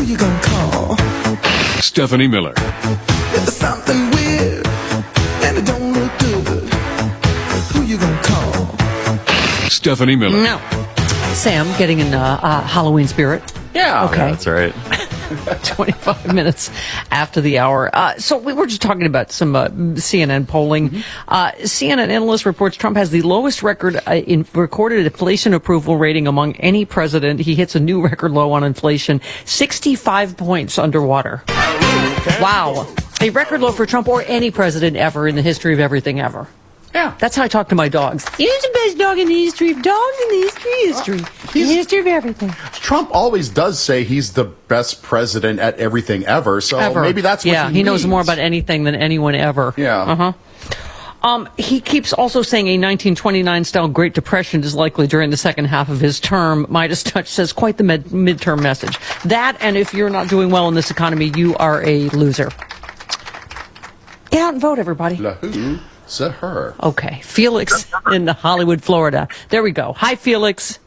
you gonna call? Stephanie Miller. There's something weird, and it don't look good. Who you gonna call? Stephanie Miller. No. Sam, getting in Halloween spirit. Yeah, okay. Yeah, that's right. 25 minutes after the hour. So we were just talking about some CNN polling. CNN analyst reports Trump has the lowest record in recorded inflation approval rating among any president. He hits a new record low on inflation, 65 points underwater. Wow. A record low for Trump or any president ever in the history of everything ever. Yeah. That's how I talk to my dogs. He's the best dog in the history of dogs in the history. In the history of everything. Trump always does say he's the best president at everything ever, so maybe that's what he knows more about anything than anyone ever. Yeah. He keeps also saying a 1929-style Great Depression is likely during the second half of his term. Midas Touch says quite the midterm message. That, and if you're not doing well in this economy, you are a loser. Get out and vote, everybody. Her. Okay. Felix in Hollywood, Florida. There we go. Hi, Felix.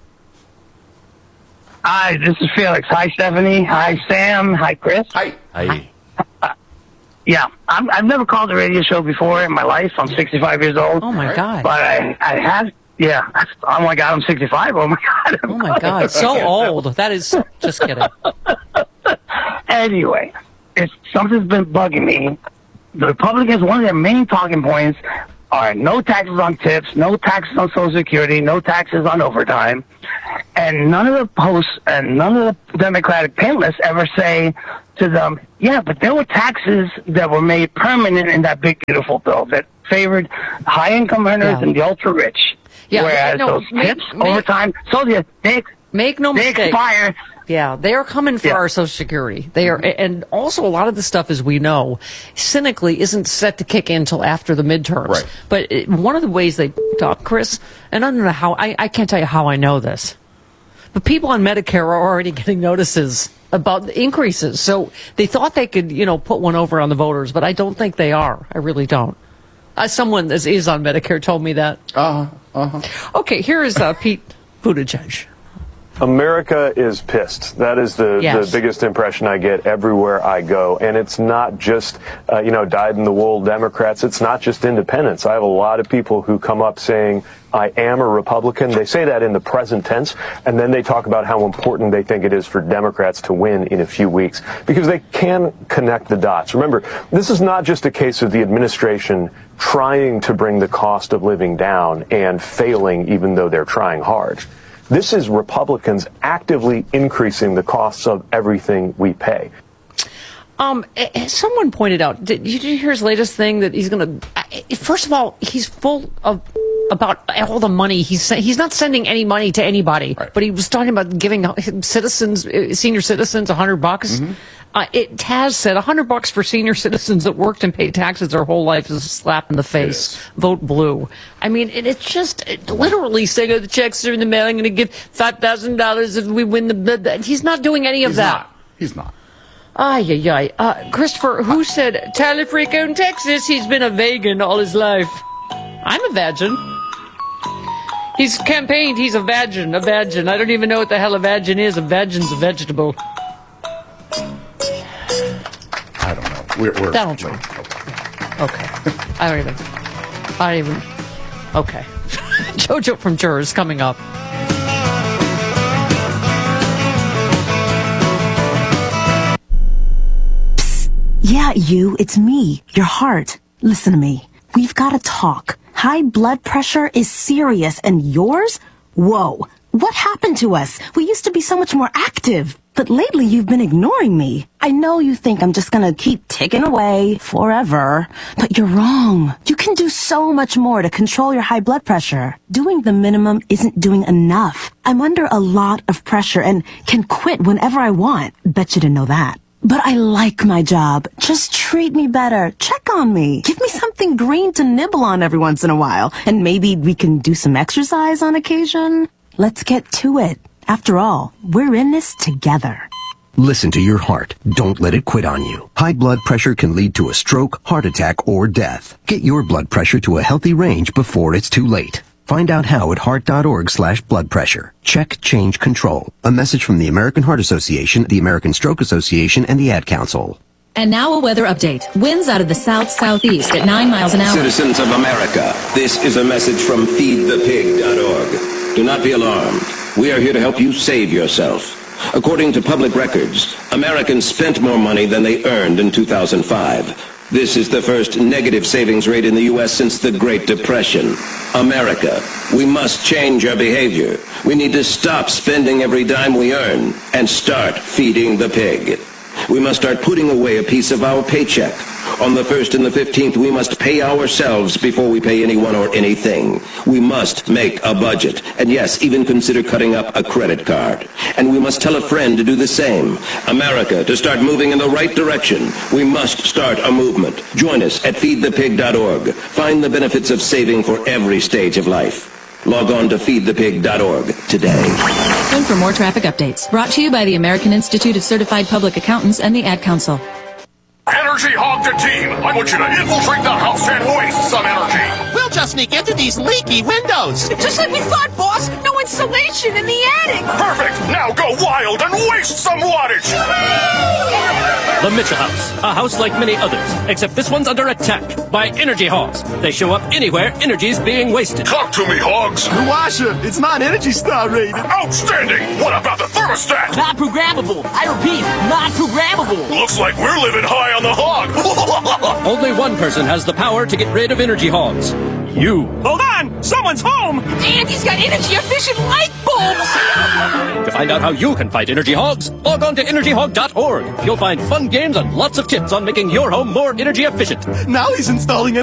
Hi, this is Felix. Hi, Stephanie. Hi, Sam. Hi, Chris. Hi. Yeah, I've never called a radio show before in my life. I'm 65 years old. Oh, my God. But I have, yeah. Oh, my God, I'm 65. Oh, my God. Oh, my God. So old. That is, just kidding. Anyway, something's been bugging me. The Republicans, one of their main talking points are no taxes on tips, no taxes on Social Security, no taxes on overtime. And none of the posts and none of the Democratic panelists ever say to them, yeah, but there were taxes that were made permanent in that big, beautiful bill that favored high-income earners and the ultra-rich. Yeah, whereas those tips, overtime, make no mistake. They expire. Yeah, they are coming for our Social Security. They are, and also a lot of the stuff, as we know, cynically isn't set to kick in until after the midterms. Right. But one of the ways they talk, Chris, and I don't know how, I can't tell you how I know this, but people on Medicare are already getting notices about the increases. So they thought they could, put one over on the voters, but I don't think they are. I really don't. Someone that is on Medicare told me that. Okay, here is Pete Buttigieg. America is pissed. That is the biggest impression I get everywhere I go. And it's not just, dyed-in-the-wool Democrats. It's not just independents. I have a lot of people who come up saying, I am a Republican. They say that in the present tense, and then they talk about how important they think it is for Democrats to win in a few weeks, because they can connect the dots. Remember, this is not just a case of the administration trying to bring the cost of living down and failing even though they're trying hard. This is Republicans actively increasing the costs of everything we pay. Someone pointed out, did you hear his latest thing that he's going to, first of all, he's full of, about all the money. He's not sending any money to anybody, but he was talking about giving senior citizens $100. It has said $100 for senior citizens that worked and paid taxes their whole life is a slap in the face. Vote blue. I mean, it's just literally saying, the checks are in the mail. I'm going to give $5,000 if we win the. He's not doing any of that. He's not. Christopher, who said Talifrico in Texas? He's been a vegan all his life. I'm a vagin. He's campaigned. He's a vagin. I don't even know what the hell a vagin is. A vagin's a vegetable. I don't know. We're Donald Trump. Okay. I don't even. Okay. Jojo from Jurors coming up. Psst. Yeah, it's me, your heart. Listen to me. We've got to talk. High blood pressure is serious, and yours? Whoa. What happened to us? We used to be so much more active. But lately you've been ignoring me. I know you think I'm just gonna keep ticking away forever, but you're wrong. You can do so much more to control your high blood pressure. Doing the minimum isn't doing enough. I'm under a lot of pressure and can quit whenever I want. Bet you didn't know that. But I like my job. Just treat me better. Check on me. Give me something green to nibble on every once in a while. And maybe we can do some exercise on occasion. Let's get to it. After all, we're in this together. Listen to your heart. Don't let it quit on you. High blood pressure can lead to a stroke, heart attack, or death. Get your blood pressure to a healthy range before it's too late. Find out how at heart.org/blood pressure. Check, change, control. A message from the American Heart Association, the American Stroke Association, and the Ad Council. And now a weather update. Winds out of the south-southeast at 9 miles an hour. Citizens of America, this is a message from feedthepig.org. Do not be alarmed. We are here to help you save yourself. According to public records, Americans spent more money than they earned in 2005. This is the first negative savings rate in the U.S. since the Great Depression. America, we must change our behavior. We need to stop spending every dime we earn and start feeding the pig. We must start putting away a piece of our paycheck. On the 1st and the 15th, we must pay ourselves before we pay anyone or anything. We must make a budget. And yes, even consider cutting up a credit card. And we must tell a friend to do the same. America, to start moving in the right direction, we must start a movement. Join us at feedthepig.org. Find the benefits of saving for every stage of life. Log on to feedthepig.org today. Time for more traffic updates. Brought to you by the American Institute of Certified Public Accountants and the Ad Council. Energy Hog to team! I want you to infiltrate the house and waste some energy! We'll just sneak into these leaky windows! Just like we thought, boss! No insulation in the attic! Perfect! Now go wild and waste some wattage! The Mitchell House. A house like many others, except this one's under attack by energy hogs. They show up anywhere energy's being wasted. Talk to me, hogs! The washer! It's not Energy Star rated! Outstanding! What about the thermostat? Not programmable! I repeat, not programmable! Looks like we're living high on the hog! Only one person has the power to get rid of energy hogs. You. Hold on! Someone's home! And he's got energy-efficient light bulbs! To find out how you can fight energy hogs, log on to energyhog.org. You'll find fun games and lots of tips on making your home more energy efficient. Now he's installing